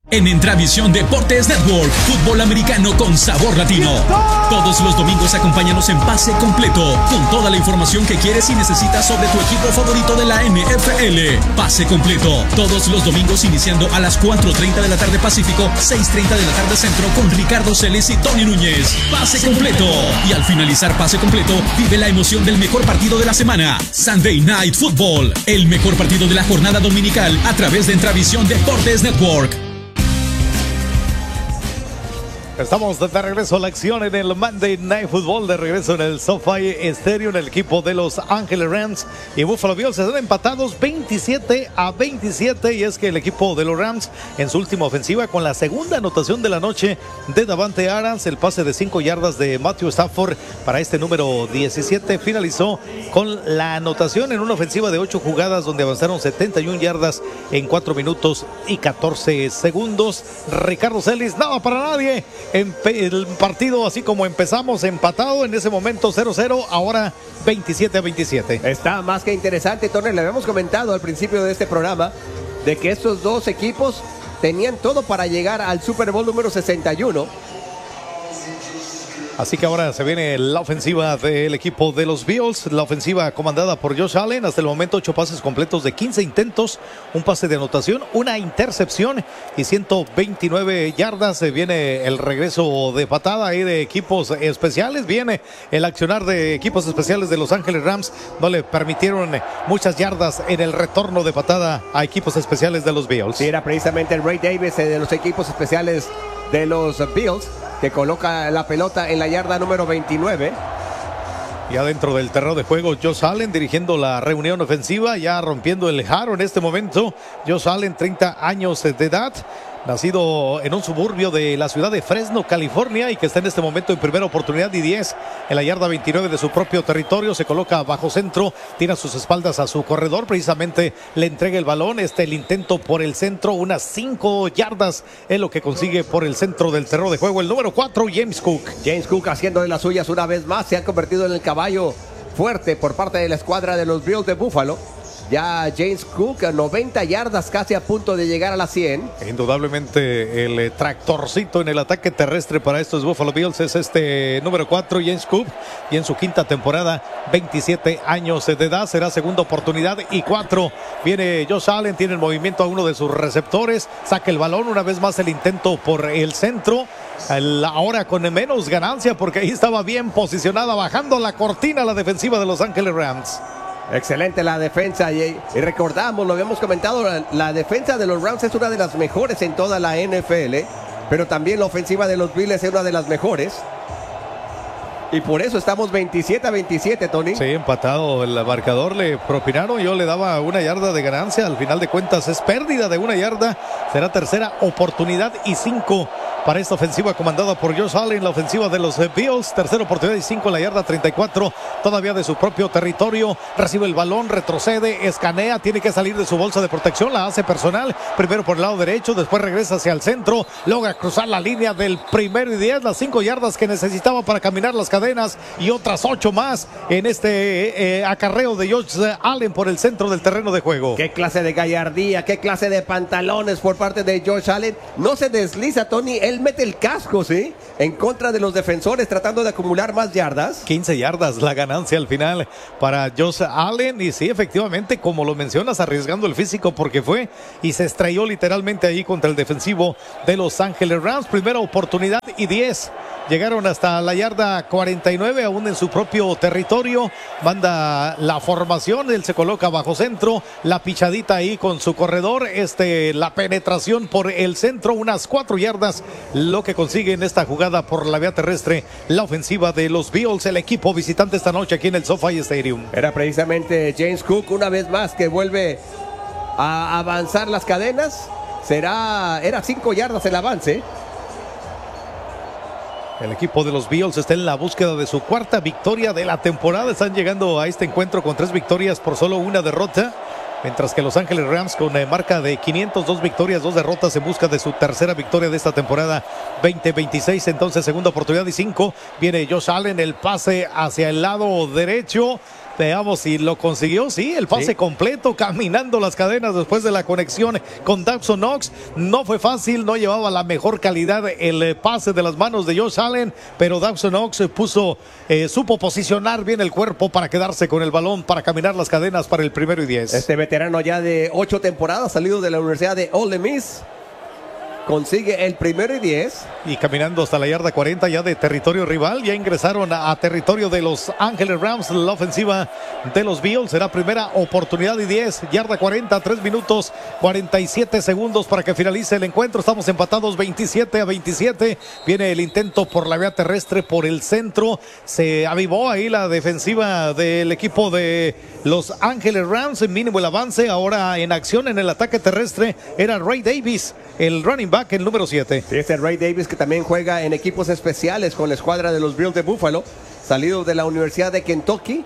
En Entravisión Deportes Network, fútbol americano con sabor latino. Todos los domingos acompáñanos en Pase Completo, con toda la información que quieres y necesitas sobre tu equipo favorito de la NFL. Pase Completo, todos los domingos iniciando a las 4:30 de la tarde Pacífico, 6:30 de la tarde Centro, con Ricardo Celis y Tony Núñez. Pase Completo. Y al finalizar Pase Completo, vive la emoción del mejor partido de la semana. Sunday Night Football, el mejor partido de la jornada dominical a través de Entravisión Deportes Network. Estamos de regreso a la acción en el Monday Night Football, de regreso en el SoFi Stadium. El equipo de Los Ángeles Rams y Buffalo Bills están empatados 27-27, y es que el equipo de los Rams en su última ofensiva, con la segunda anotación de la noche de Davante Adams, el pase de 5 yardas de Matthew Stafford para este número 17, finalizó con la anotación en una ofensiva de 8 jugadas donde avanzaron 71 yardas en 4 minutos y 14 segundos. Ricardo Celis, nada para nadie. El partido, así como empezamos, empatado en ese momento 0-0, ahora 27-27. Está más que interesante, Tony. Le habíamos comentado al principio de este programa de que estos dos equipos tenían todo para llegar al Super Bowl número 61. Así que ahora se viene la ofensiva del equipo de los Bills, la ofensiva comandada por Josh Allen. Hasta el momento 8 pases completos de 15 intentos, un pase de anotación, una intercepción y 129 yardas. Viene el regreso de patada ahí de equipos especiales, viene el accionar de equipos especiales de Los Ángeles Rams. No le permitieron muchas yardas en el retorno de patada a equipos especiales de los Bills. Sí, era precisamente el Ray Davis de los equipos especiales de los Bills, que coloca la pelota en la yarda número 29. Ya dentro del terreno de juego, Josh Allen dirigiendo la reunión ofensiva, ya rompiendo el jarro en este momento. Josh Allen, 30 años de edad, nacido en un suburbio de la ciudad de Fresno, California, y que está en este momento en primera oportunidad y 10 en la yarda 29 de su propio territorio. Se coloca bajo centro, tira a sus espaldas a su corredor, precisamente le entrega el balón. El intento por el centro, unas 5 yardas es lo que consigue por el centro del terreno de juego el número 4, James Cook. James Cook haciendo de las suyas una vez más, se ha convertido en el caballo fuerte por parte de la escuadra de los Bills de Buffalo. Ya James Cook a 90 yardas, casi a punto de llegar a las 100. Indudablemente el tractorcito en el ataque terrestre para estos Buffalo Bills es este número 4, James Cook, y en su quinta temporada, 27 años de edad, será segunda oportunidad y 4. Viene Josh Allen, tiene el movimiento a uno de sus receptores, saca el balón, una vez más el intento por el centro, ahora con menos ganancia porque ahí estaba bien posicionada, bajando la cortina la defensiva de Los Ángeles Rams. Excelente la defensa, y recordamos, lo habíamos comentado, la defensa de los Rams es una de las mejores en toda la NFL, pero también la ofensiva de los Bills es una de las mejores. Y por eso estamos 27-27, Tony. Sí, empatado el marcador, le propinaron, yo le daba 1 yarda de ganancia, al final de cuentas es pérdida de 1 yarda, será tercera oportunidad y 5 para esta ofensiva comandada por Josh Allen, la ofensiva de los Bills. Tercera oportunidad y 5 en la yarda 34, todavía de su propio territorio. Recibe el balón, retrocede, escanea, tiene que salir de su bolsa de protección, la hace personal, primero por el lado derecho, después regresa hacia el centro, logra cruzar la línea del primero y 10, las 5 yardas que necesitaba para caminar las cadenas, y otras 8 más en este acarreo de Josh Allen por el centro del terreno de juego. Qué clase de gallardía, qué clase de pantalones por parte de Josh Allen. No se desliza, Tony, él mete el casco, ¿sí?, en contra de los defensores, tratando de acumular más yardas. 15 yardas la ganancia al final para Josh Allen, y sí, efectivamente, como lo mencionas, arriesgando el físico porque fue y se estrelló literalmente ahí contra el defensivo de Los Ángeles Rams. Primera oportunidad y 10. Llegaron hasta la yarda 49, aún en su propio territorio. Manda la formación, él se coloca bajo centro, la pichadita ahí con su corredor, la penetración por el centro, unas 4 yardas, lo que consigue en esta jugada por la vía terrestre la ofensiva de los Bills, el equipo visitante esta noche aquí en el SoFi Stadium. Era precisamente James Cook una vez más que vuelve a avanzar las cadenas. Era 5 yardas el avance. El equipo de los Bills está en la búsqueda de su 4ª victoria de la temporada. Están llegando a este encuentro con 3 victorias por solo 1 derrota. Mientras que Los Ángeles Rams con marca de 502 victorias, 2 derrotas, en busca de su 3ª victoria de esta temporada 2026. Entonces, segunda oportunidad y 5. Viene Josh Allen, el pase hacia el lado derecho. Veamos si lo consiguió. Sí, el pase completo, caminando las cadenas después de la conexión con Dawson Knox. No fue fácil, no llevaba la mejor calidad el pase de las manos de Josh Allen, pero Dawson Knox supo posicionar bien el cuerpo para quedarse con el balón, para caminar las cadenas para el 1º y 10. Este veterano ya de 8 temporadas, salido de la Universidad de Ole Miss, consigue el 1º y 10. Y caminando hasta la yarda 40 ya de territorio rival. Ya ingresaron a territorio de Los Ángeles Rams. La ofensiva de los Bills será primera oportunidad y 10. Yarda 40, 3 minutos 47 segundos para que finalice el encuentro. Estamos empatados 27-27. Viene el intento por la vía terrestre por el centro. Se avivó ahí la defensiva del equipo de Los Ángeles Rams. Mínimo el avance. Ahora en acción en el ataque terrestre era Ray Davis, el running back, el número 7. Sí, este Ray Davis, que también juega en equipos especiales con la escuadra de los Bills de Buffalo, salido de la Universidad de Kentucky.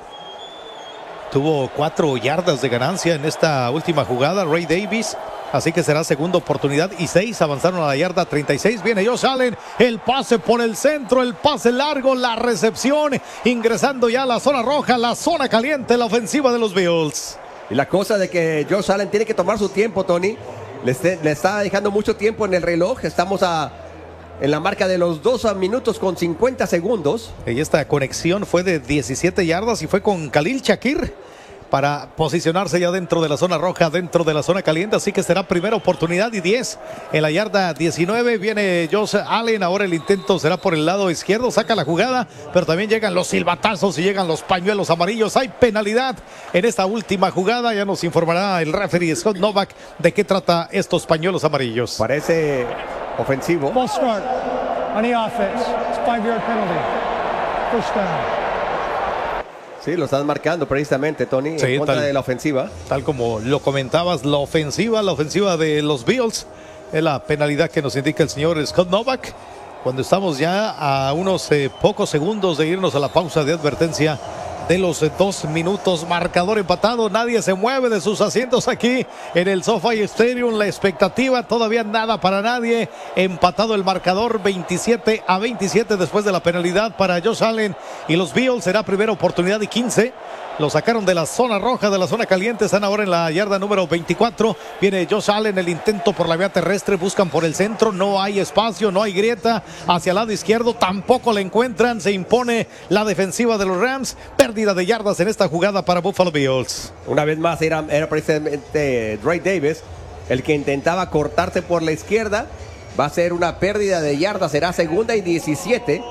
Tuvo 4 yardas de ganancia en esta última jugada, Ray Davis. Así que será segunda oportunidad y 6. Avanzaron a la yarda 36. Viene Josh Allen. El pase por el centro. El pase largo. La recepción. Ingresando ya a la zona roja. La zona caliente. La ofensiva de los Bills. Y la cosa de que Josh Allen tiene que tomar su tiempo, Tony. Le está dejando mucho tiempo en el reloj. Estamos en la marca de los 2 minutos con 50 segundos. Y esta conexión fue de 17 yardas y fue con Khalil Shakir para posicionarse ya dentro de la zona roja, dentro de la zona caliente. Así que será primera oportunidad y 10. En la yarda 19 viene Josh Allen. Ahora el intento será por el lado izquierdo. Saca la jugada, pero también llegan los silbatazos y llegan los pañuelos amarillos. Hay penalidad en esta última jugada. Ya nos informará el referee Scott Novak de qué trata estos pañuelos amarillos. Parece ofensivo. Ball start on the offense. It's 5-yard penalty. First down. Sí, lo están marcando precisamente, Tony, en contra de la ofensiva. Tal como lo comentabas, la ofensiva de los Bills es la penalidad que nos indica el señor Scott Novak. Cuando estamos ya a unos pocos segundos de irnos a la pausa de advertencia de los 2 minutos, marcador empatado, nadie se mueve de sus asientos aquí en el SoFi Stadium. La expectativa, todavía nada para nadie, empatado el marcador 27-27 después de la penalidad para Josh Allen y los Bills. Será primera oportunidad y 15. Lo sacaron de la zona roja, de la zona caliente. Están ahora en la yarda número 24. Viene Josh Allen, el intento por la vía terrestre. Buscan por el centro. No hay espacio, no hay grieta. Hacia el lado izquierdo tampoco le encuentran. Se impone la defensiva de los Rams. Pérdida de yardas en esta jugada para Buffalo Bills. Una vez más era precisamente Ray Davis el que intentaba cortarse por la izquierda. Va a ser una pérdida de yardas. Será segunda y 17.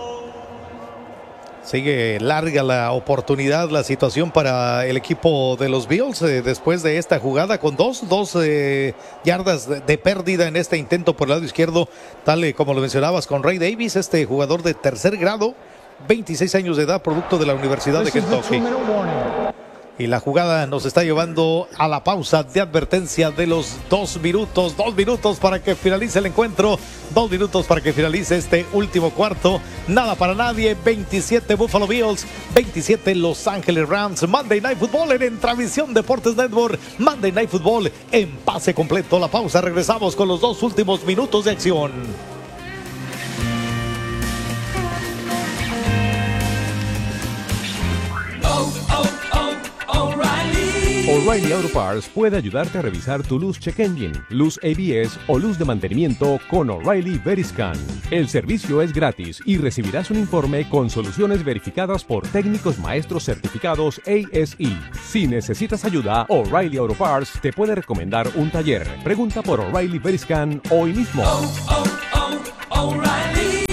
Sigue larga la oportunidad, la situación para el equipo de los Bills después de esta jugada con dos yardas de pérdida en este intento por el lado izquierdo, tal como lo mencionabas con Ray Davis, este jugador de tercer grado, 26 años de edad, producto de la Universidad de Kentucky. Y la jugada nos está llevando a la pausa de advertencia de los 2 minutos. 2 minutos para que finalice el encuentro. 2 minutos para que finalice este último cuarto. Nada para nadie. 27 Buffalo Bills, 27 Los Ángeles Rams. Monday Night Football en Transmisión Deportes Network. Monday Night Football en pase completo. La pausa. Regresamos con los 2 últimos minutos de acción. O'Reilly Auto Parts puede ayudarte a revisar tu luz check engine, luz ABS o luz de mantenimiento con O'Reilly Veriscan. El servicio es gratis y recibirás un informe con soluciones verificadas por técnicos maestros certificados ASE. Si necesitas ayuda, O'Reilly Auto Parts te puede recomendar un taller. Pregunta por O'Reilly Veriscan hoy mismo. O'Reilly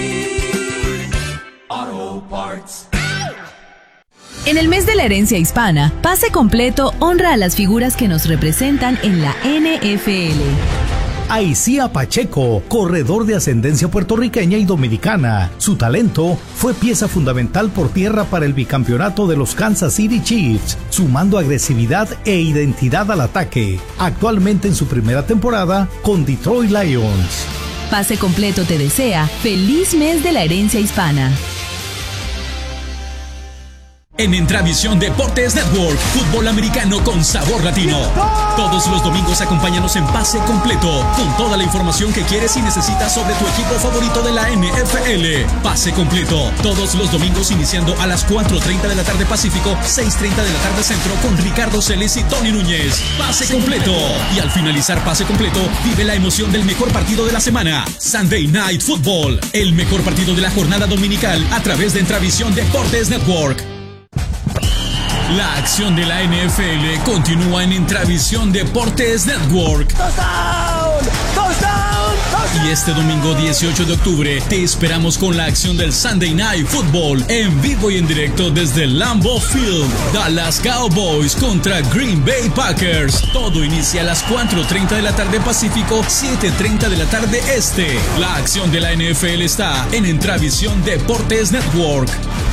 Auto Parts. En el mes de la herencia hispana, Pase Completo honra a las figuras que nos representan en la NFL. Aicía Pacheco, corredor de ascendencia puertorriqueña y dominicana. Su talento fue pieza fundamental por tierra para el bicampeonato de los Kansas City Chiefs, sumando agresividad e identidad al ataque. Actualmente en su primera temporada con Detroit Lions. Pase Completo te desea feliz mes de la herencia hispana. En Entravisión Deportes Network, fútbol americano con sabor latino. Todos los domingos acompáñanos en Pase Completo, con toda la información que quieres y necesitas sobre tu equipo favorito de la NFL. Pase Completo, todos los domingos iniciando a las 4:30 de la tarde Pacífico, 6:30 de la tarde Centro, con Ricardo Celis y Tony Núñez. Pase Completo. Y al finalizar Pase Completo, vive la emoción del mejor partido de la semana, Sunday Night Football, el mejor partido de la jornada dominical a través de Entravisión Deportes Network. La acción de la NFL continúa en Entravisión Deportes Network. ¡Touchdown! ¡Touchdown! ¡Touchdown! Y este domingo 18 de octubre te esperamos con la acción del Sunday Night Football en vivo y en directo desde Lambeau Field. Dallas Cowboys contra Green Bay Packers. Todo inicia a las 4:30 de la tarde Pacífico, 7:30 de la tarde Este. La acción de la NFL está en Entravisión Deportes Network.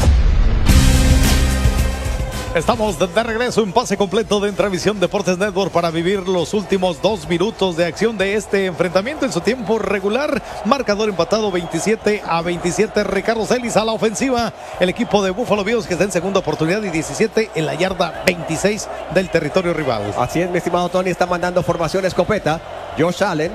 Estamos de regreso en Pase Completo de Entravisión Deportes Network para vivir los últimos 2 minutos de acción de este enfrentamiento en su tiempo regular. Marcador empatado 27-27. Ricardo Celis a la ofensiva. El equipo de Buffalo Bills que está en segunda oportunidad y 17 en la yarda 26 del territorio rival. Así es, mi estimado Tony, está mandando formación escopeta. Josh Allen.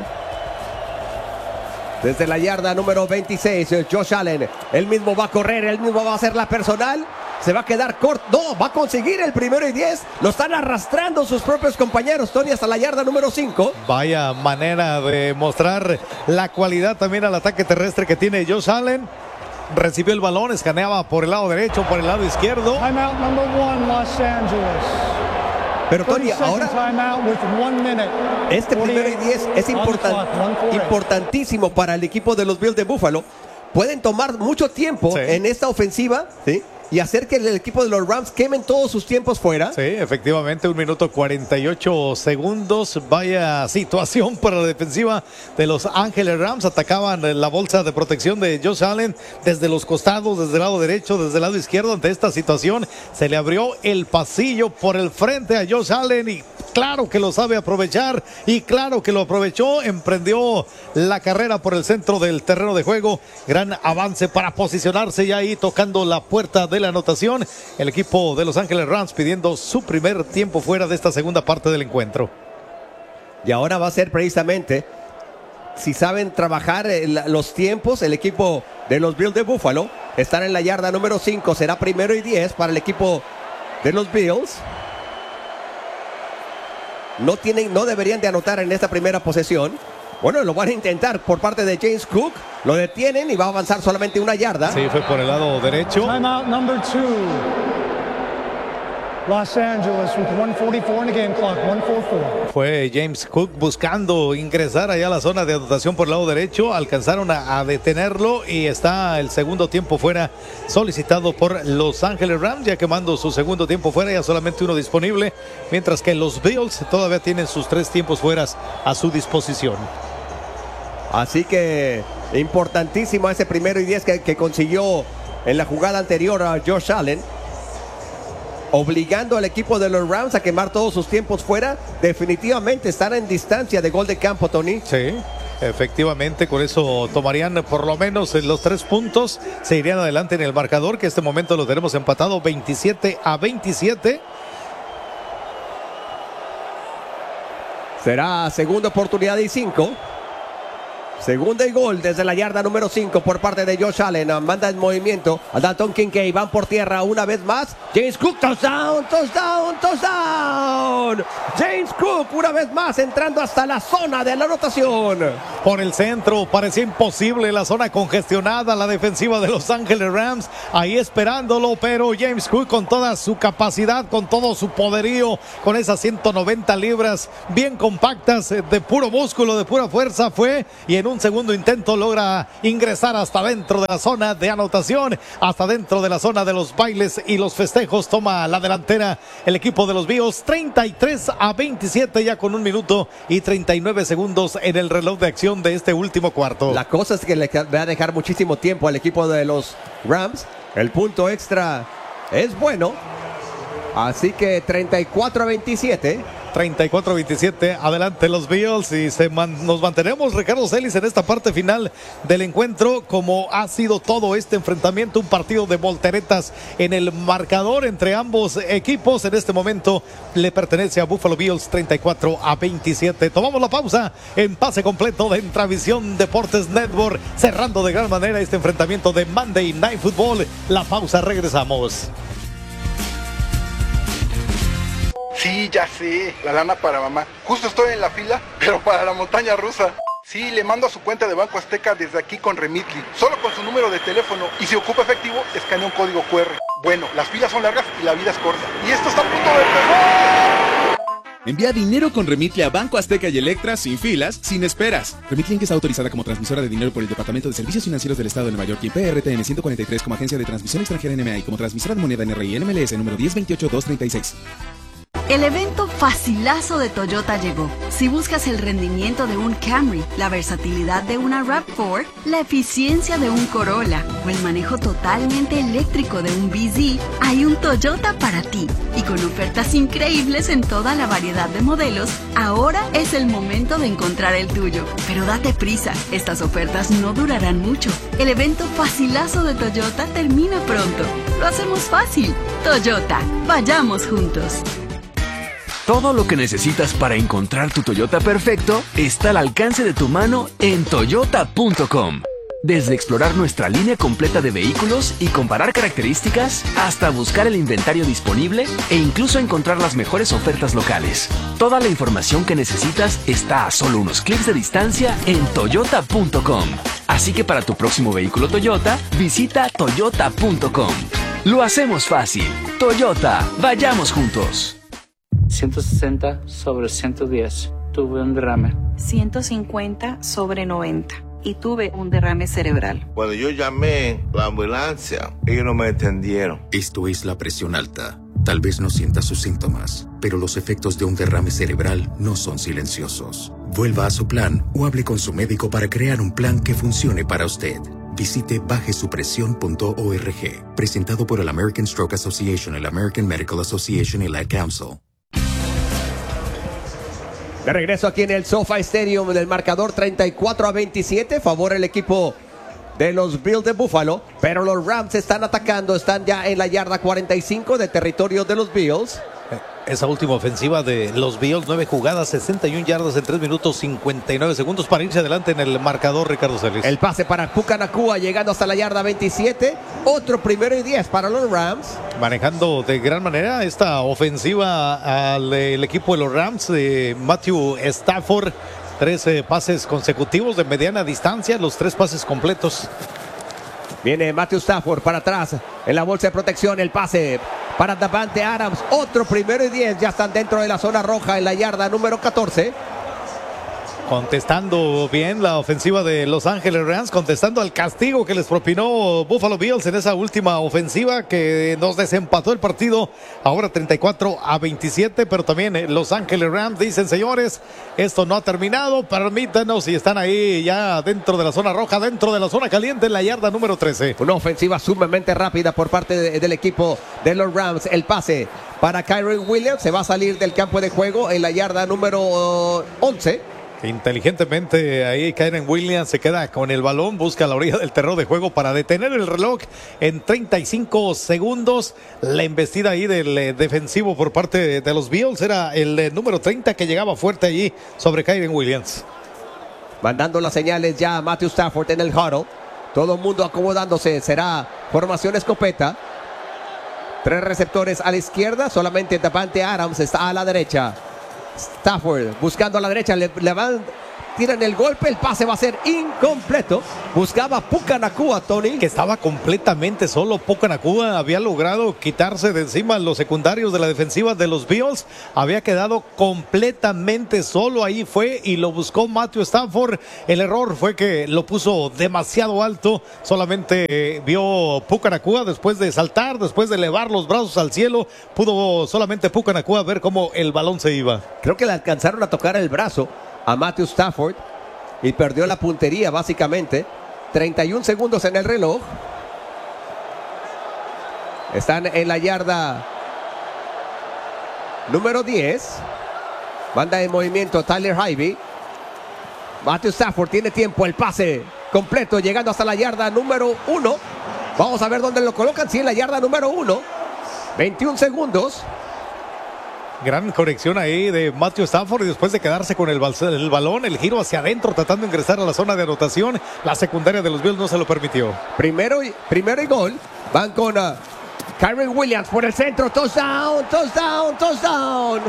Desde la yarda número 26, Josh Allen. Él mismo va a correr, él mismo va a hacer la personal. Se va a quedar corto. No, va a conseguir el 1-10. Lo están arrastrando sus propios compañeros, Tony, hasta la yarda número 5. Vaya manera de mostrar la cualidad también al ataque terrestre que tiene Josh Allen. Recibió el balón, escaneaba por el lado derecho, por el lado izquierdo. Timeout number 1, Los Angeles. Pero Tony, ahora este 1-10 es importantísimo para el equipo de los Bills de Buffalo. Pueden tomar mucho tiempo en esta ofensiva, ¿sí?, y hacer que el equipo de los Rams quemen todos sus tiempos fuera. Sí, efectivamente, 1 minuto 48 segundos. Vaya situación para la defensiva de los Ángeles Rams. Atacaban la bolsa de protección de Josh Allen desde los costados, desde el lado derecho, desde el lado izquierdo. Ante esta situación se le abrió el pasillo por el frente a Josh Allen y claro que lo sabe aprovechar y claro que lo aprovechó. Emprendió la carrera por el centro del terreno de juego. Gran avance para posicionarse ya ahí tocando la puerta de la anotación. El equipo de Los Ángeles Rams pidiendo su primer tiempo fuera de esta segunda parte del encuentro. Y ahora va a ser precisamente, si saben trabajar los tiempos, el equipo de los Bills de Buffalo están en la yarda número 5. Será 1-10 para el equipo de los Bills. No deberían de anotar en esta primera posesión. Bueno, lo van a intentar por parte de James Cook. Lo detienen y va a avanzar solamente 1 yarda. Sí, fue por el lado derecho. Timeout number 2. Los Angeles with 1:44 in the game clock, 1:44. Fue James Cook buscando ingresar allá a la zona de anotación por el lado derecho. Alcanzaron a detenerlo y está el segundo tiempo fuera solicitado por Los Ángeles Rams, ya quemando su segundo tiempo fuera, ya solamente 1 disponible, mientras que los Bills todavía tienen sus 3 tiempos fuera a su disposición. Así que importantísimo ese 1-10 que consiguió en la jugada anterior a Josh Allen, obligando al equipo de los Rams a quemar todos sus tiempos fuera. Definitivamente están en distancia de gol de campo, Tony. Sí, efectivamente, con eso tomarían por lo menos los 3 puntos. Se irían adelante en el marcador, que en este momento lo tenemos empatado 27-27. Será segunda oportunidad y 5. Segunda y gol desde la yarda número 5 por parte de Josh Allen. Manda en movimiento a Dalton Kincaid. Van por tierra una vez más. James Cook, touchdown, touchdown, touchdown. James Cook una vez más entrando hasta la zona de la anotación. Por el centro, parecía imposible la zona congestionada. La defensiva de Los Ángeles Rams ahí esperándolo, pero James Cook con toda su capacidad, con todo su poderío, con esas 190 libras bien compactas, de puro músculo, de pura fuerza fue, y en un segundo intento logra ingresar hasta dentro de la zona de anotación, hasta dentro de la zona de los bailes y los festejos. Toma la delantera el equipo de los Bills, 33-27, ya con 1 minuto y 39 segundos en el reloj de acción de este último cuarto. La cosa es que le va a dejar muchísimo tiempo al equipo de los Rams. El punto extra es bueno, así que 34-27. 34-27, adelante los Bills y nos mantenemos, Ricardo Celis, en esta parte final del encuentro, como ha sido todo este enfrentamiento, un partido de volteretas en el marcador entre ambos equipos. En este momento le pertenece a Buffalo Bills 34-27. Tomamos la pausa en pase completo de Intravisión Deportes Network, cerrando de gran manera este enfrentamiento de Monday Night Football. La pausa, regresamos. Sí, ya sé, la lana para mamá. Justo estoy en la fila, pero para la montaña rusa. Sí, le mando a su cuenta de Banco Azteca desde aquí con Remitly, solo con su número de teléfono, y si ocupa efectivo, escanea un código QR. Bueno, las filas son largas y la vida es corta. Y esto está a punto de empezar. Envía dinero con Remitly a Banco Azteca y Electra sin filas, sin esperas. Remitly está autorizada como transmisora de dinero por el Departamento de Servicios Financieros del Estado de Nueva York y PRTN 143 como agencia de transmisión extranjera NMA y como transmisora de moneda NRI NMLS número 1028236. El evento facilazo de Toyota llegó. Si buscas el rendimiento de un Camry, la versatilidad de una RAV4, la eficiencia de un Corolla o el manejo totalmente eléctrico de un BZ, hay un Toyota para ti. Y con ofertas increíbles en toda la variedad de modelos, ahora es el momento de encontrar el tuyo. Pero date prisa, estas ofertas no durarán mucho. El evento facilazo de Toyota termina pronto. Lo hacemos fácil. Toyota, vayamos juntos. Todo lo que necesitas para encontrar tu Toyota perfecto está al alcance de tu mano en toyota.com. Desde explorar nuestra línea completa de vehículos y comparar características, hasta buscar el inventario disponible e incluso encontrar las mejores ofertas locales. Toda la información que necesitas está a solo unos clics de distancia en toyota.com. Así que para tu próximo vehículo Toyota, visita toyota.com. Lo hacemos fácil. Toyota, vayamos juntos. 160/110. Tuve un derrame. 150/90. Y tuve un derrame cerebral. Cuando yo llamé la ambulancia, ellos no me entendieron. Esto es la presión alta. Tal vez no sienta sus síntomas, pero los efectos de un derrame cerebral no son silenciosos. Vuelva a su plan o hable con su médico para crear un plan que funcione para usted. Visite bajesupresión.org. Presentado por el American Stroke Association, el American Medical Association y la Ad Council. De regreso aquí en el SoFi Stadium, en el marcador 34-27, favor el equipo de los Bills de Buffalo, pero los Rams están atacando, están ya en la yarda 45 de territorio de los Bills. Esa última ofensiva de los Bills, 9 jugadas, 61 yardas en 3 minutos 59 segundos para irse adelante en el marcador, Ricardo Celis. El pase para Puka Nacua llegando hasta la yarda 27, otro 1st y 10 para los Rams. Manejando de gran manera esta ofensiva al equipo de los Rams, Matthew Stafford, 13 pases consecutivos de mediana distancia, los 3 pases completos. Viene Matthew Stafford para atrás en la bolsa de protección, el pase para Davante Adams, otro 1st y 10, ya están dentro de la zona roja en la yarda número 14. Contestando bien la ofensiva de Los Ángeles Rams, contestando al castigo que les propinó Buffalo Bills en esa última ofensiva que nos desempató el partido, ahora 34-27, pero también Los Ángeles Rams dicen, señores, esto no ha terminado, permítanos, y están ahí ya dentro de la zona roja, dentro de la zona caliente en la yarda número 13. Una ofensiva sumamente rápida por parte del equipo de los Rams, el pase para Kyren Williams, se va a salir del campo de juego en la yarda número 11. Inteligentemente ahí Kyren Williams se queda con el balón, busca la orilla del terreno de juego para detener el reloj en 35 segundos. La embestida ahí del defensivo por parte de los Bills era el número 30 que llegaba fuerte allí sobre Kyren Williams. Mandando las señales ya a Matthew Stafford en el huddle. Todo el mundo acomodándose, será formación escopeta. 3 receptores a la izquierda, solamente Davante Adams está a la derecha. Stafford buscando a la derecha, le van, tiran el golpe, el pase va a ser incompleto. Buscaba Puka Nacua, Tony, que estaba completamente solo. Puka Nacua había logrado quitarse de encima los secundarios de la defensiva de los Bills, había quedado completamente solo. Ahí fue y lo buscó Matthew Stafford. El error fue que lo puso demasiado alto, solamente vio Puka Nacua después de saltar, después de elevar los brazos al cielo, pudo solamente Puka Nacua ver cómo el balón se iba. Creo que le alcanzaron a tocar el brazo a Matthew Stafford y perdió la puntería básicamente. 31 segundos en el reloj. Están en la yarda número 10. Manda en movimiento Tyler Higbee. Matthew Stafford tiene tiempo, el pase completo, llegando hasta la yarda número 1. Vamos a ver dónde lo colocan. Sí, en la yarda número 1. 21 segundos. Gran corrección ahí de Matthew Stafford y después de quedarse con el balón, el giro hacia adentro tratando de ingresar a la zona de anotación. La secundaria de los Bills no se lo permitió. Primero y gol. Van con Kyren Williams por el centro. Touchdown, touchdown, touchdown.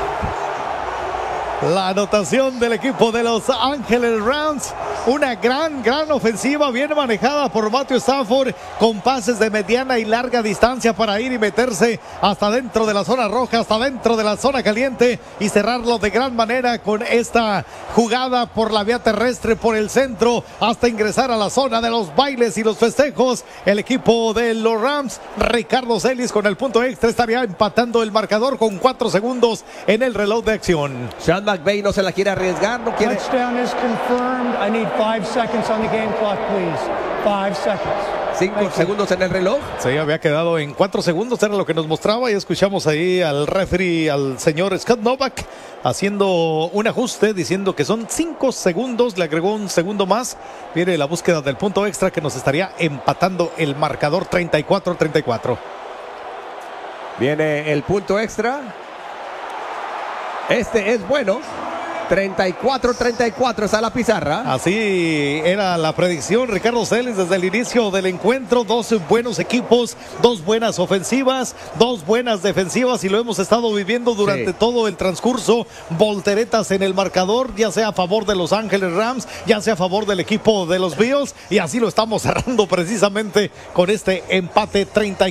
La anotación del equipo de Los Ángeles Rams. Una gran ofensiva bien manejada por Matthew Stafford con pases de mediana y larga distancia para ir y meterse hasta dentro de la zona roja, hasta dentro de la zona caliente y cerrarlo de gran manera con esta jugada por la vía terrestre, por el centro, hasta ingresar a la zona de los bailes y los festejos. El equipo de los Rams, Ricardo Celis con el punto extra estaría empatando el marcador con 4 segundos en el reloj de acción. Sean McVay no se la quiere arriesgar, no quiere. Touchdown is confirmed. I need 5 seconds on the game clock, please. 5 seconds. 5 segundos en el reloj. Sí, había quedado en 4 segundos, era lo que nos mostraba, y escuchamos ahí al referee, al señor Scott Novak, haciendo un ajuste, diciendo que son 5 segundos, le agregó un segundo más. Viene la búsqueda del punto extra que nos estaría empatando el marcador 34-34. Viene el punto extra. Este es bueno. 34-34 está la pizarra. Así era la predicción, Ricardo Celis, desde el inicio del encuentro. 2 buenos equipos, 2 buenas ofensivas, 2 buenas defensivas, y lo hemos estado viviendo durante todo el transcurso. Volteretas en el marcador, ya sea a favor de Los Ángeles Rams, ya sea a favor del equipo de los Bills, y así lo estamos cerrando precisamente con este empate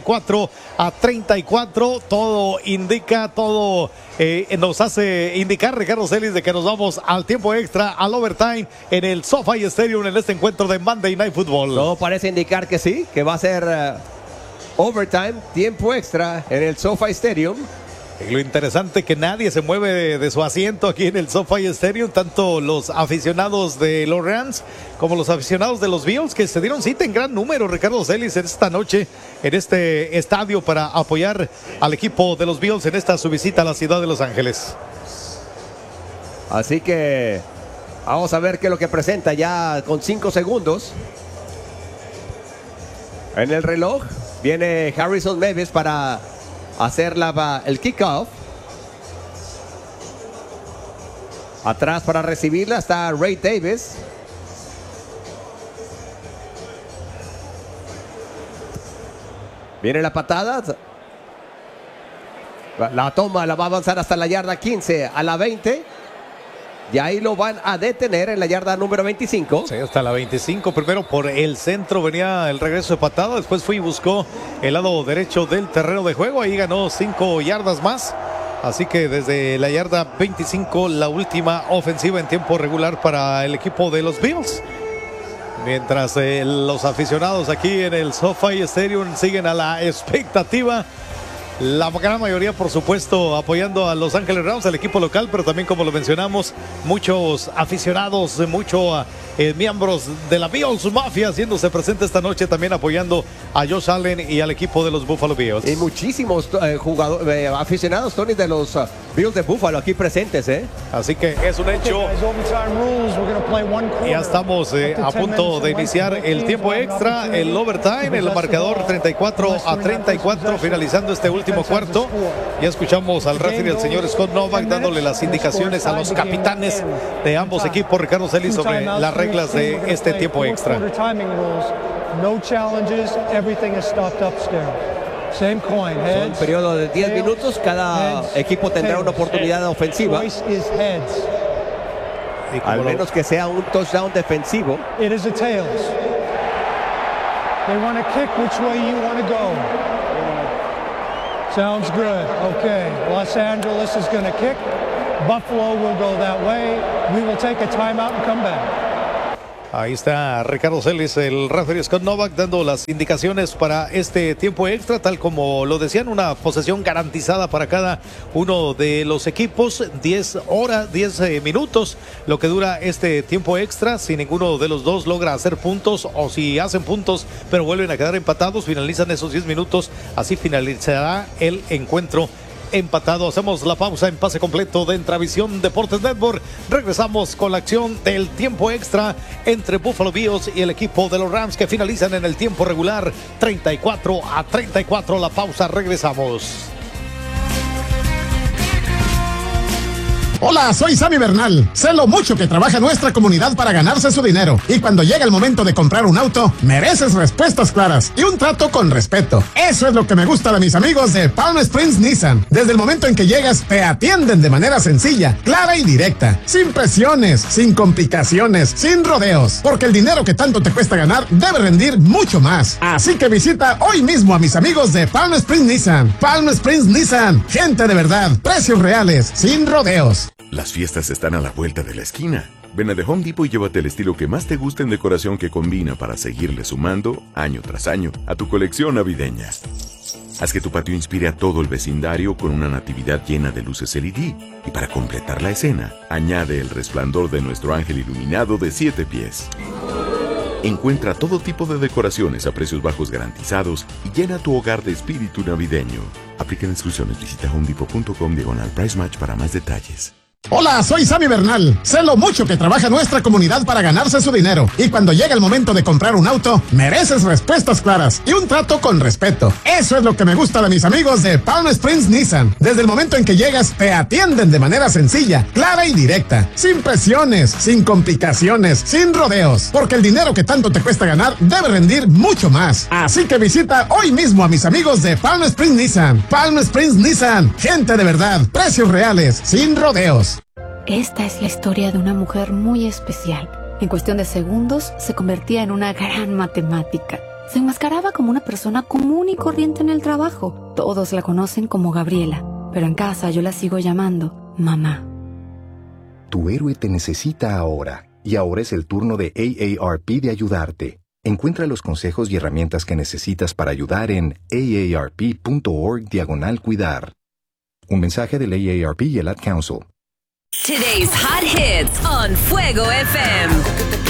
34-34. Todo indica, todo nos hace indicar, Ricardo Celis, de que nos vamos al tiempo extra, al overtime en el SoFi Stadium en este encuentro de Monday Night Football. Todo parece indicar que sí, que va a ser overtime, tiempo extra en el SoFi Stadium. Y lo interesante que nadie se mueve de su asiento aquí en el SoFi Stadium, tanto los aficionados de los Rams como los aficionados de los Bills, que se dieron cita en gran número, Ricardo Celis, esta noche en este estadio para apoyar al equipo de los Bills en esta su visita a la ciudad de Los Ángeles. Así que vamos a ver qué es lo que presenta ya con 5 segundos en el reloj. Viene Harrison Mevis para hacer el kickoff. Atrás para recibirla está Ray Davis. Viene la patada. La toma, la va a avanzar hasta la yarda 15, a la 20. Y ahí lo van a detener en la yarda número 25. Sí, hasta la 25. Primero por el centro venía el regreso de patada. Después fue y buscó el lado derecho del terreno de juego. Ahí ganó 5 yardas más. Así que desde la yarda 25, la última ofensiva en tiempo regular para el equipo de los Bills. Mientras los aficionados aquí en el SoFi Stadium siguen a la expectativa. La gran mayoría, por supuesto, apoyando a Los Ángeles Rams, al equipo local, pero también, como lo mencionamos, muchos aficionados, muchos miembros de la Bills Mafia haciéndose presente esta noche, también apoyando a Josh Allen y al equipo de los Buffalo Bills. Y muchísimos aficionados, Tony, de los Bills de Buffalo aquí presentes, Así que es un hecho. Ya estamos a punto de iniciar el tiempo extra, el overtime, el marcador 34-34, finalizando este último cuarto. Ya escuchamos al referee, el señor Scott Novak, dándole las indicaciones a los capitanes de ambos equipos, Ricardo Celis, sobre las reglas de este tiempo extra. No challenges, everything is stopped upstairs. Same coin. Son un periodo de 10 minutos, cada equipo tendrá una oportunidad ofensiva. Al menos que sea un touchdown defensivo. It is a tails. They want to kick, which way you want to go. Sounds good. Okay. Los Angeles is going to kick. Buffalo will go that way. We will take a timeout and come back. Ahí está Ricardo Celis, el referee Scott Novak, dando las indicaciones para este tiempo extra, tal como lo decían, una posesión garantizada para cada uno de los equipos, 10 minutos, lo que dura este tiempo extra. Si ninguno de los dos logra hacer puntos, o si hacen puntos pero vuelven a quedar empatados, finalizan esos 10 minutos, así finalizará el encuentro empatado. Hacemos la pausa en pase completo de Entravisión Deportes Network. Regresamos con la acción del tiempo extra entre Buffalo Bills y el equipo de los Rams, que finalizan en el tiempo regular 34-34. La pausa, regresamos. Hola, soy Sammy Bernal. Sé lo mucho que trabaja nuestra comunidad para ganarse su dinero. Y cuando llega el momento de comprar un auto, mereces respuestas claras y un trato con respeto. Eso es lo que me gusta de mis amigos de Palm Springs Nissan. Desde el momento en que llegas, te atienden de manera sencilla, clara y directa. Sin presiones, sin complicaciones, sin rodeos. Porque el dinero que tanto te cuesta ganar debe rendir mucho más. Así que visita hoy mismo a mis amigos de Palm Springs Nissan. Palm Springs Nissan. Gente de verdad. Precios reales, sin rodeos. Las fiestas están a la vuelta de la esquina. Ven a The Home Depot y llévate el estilo que más te guste en decoración que combina para seguirle sumando, año tras año, a tu colección navideña. Haz que tu patio inspire a todo el vecindario con una natividad llena de luces LED. Y para completar la escena, añade el resplandor de nuestro ángel iluminado de 7 pies. Encuentra todo tipo de decoraciones a precios bajos garantizados y llena tu hogar de espíritu navideño. Aplican instrucciones. Visita homedepot.com/price match para más detalles. Hola, soy Sammy Bernal. Sé lo mucho que trabaja nuestra comunidad para ganarse su dinero. Y cuando llega el momento de comprar un auto, mereces respuestas claras y un trato con respeto. Eso es lo que me gusta de mis amigos de Palm Springs Nissan. Desde el momento en que llegas, te atienden de manera sencilla, clara y directa. Sin presiones, sin complicaciones, sin rodeos. Porque el dinero que tanto te cuesta ganar debe rendir mucho más. Así que visita hoy mismo a mis amigos de Palm Springs Nissan. Palm Springs Nissan. Gente de verdad. Precios reales, sin rodeos. Esta es la historia de una mujer muy especial. En cuestión de segundos, se convertía en una gran matemática. Se enmascaraba como una persona común y corriente en el trabajo. Todos la conocen como Gabriela, pero en casa yo la sigo llamando mamá. Tu héroe te necesita ahora, y ahora es el turno de AARP de ayudarte. Encuentra los consejos y herramientas que necesitas para ayudar en aarp.org/cuidar. Un mensaje del AARP y el Ad Council. Today's hot hits on Fuego FM.